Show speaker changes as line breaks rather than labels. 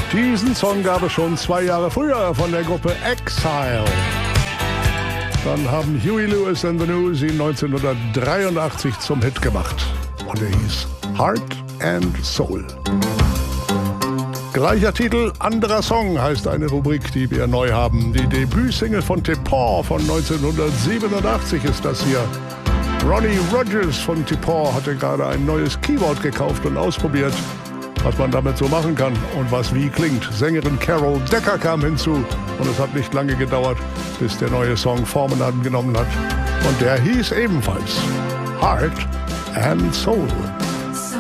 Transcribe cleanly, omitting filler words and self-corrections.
Diesen Song gab es schon 2 Jahre früher von der Gruppe Exile. Dann haben Huey Lewis and the News ihn 1983 zum Hit gemacht. Und er hieß Heart and Soul. Gleicher Titel, anderer Song heißt eine Rubrik, die wir neu haben. Die Debütsingle von T-Paw von 1987 ist das hier. Ronnie Rogers von T-Paw hatte gerade ein neues Keyboard gekauft und ausprobiert, was man damit so machen kann und was wie klingt. Sängerin Carol Decker kam hinzu und es hat nicht lange gedauert, bis der neue Song Formen angenommen hat. Und der hieß ebenfalls Heart and Soul.